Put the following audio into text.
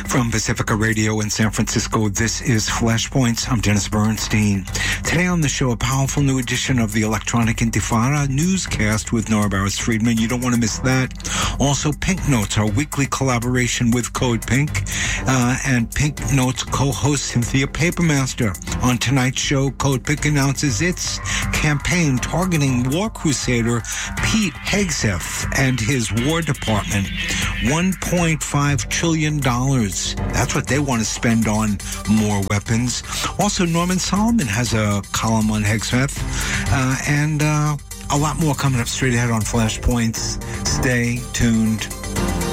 From Pacifica Radio in San Francisco, this is Flashpoints. I'm Dennis Bernstein. Today on the show, a powerful new edition of the Electronic Intifada newscast with Nora Barris-Friedman. You don't want to miss that. Also, Pink Notes, our weekly collaboration with Code Pink, and Pink Notes co-host Cynthia Papermaster. On tonight's show, Code Pink announces its campaign targeting war crusader Pete Hegseth and his War Department. $1.5 trillion. That's what they want to spend on more weapons. Also, Norman Solomon has a column on Hegseth, and a lot more coming up straight ahead on Flashpoints. Stay tuned.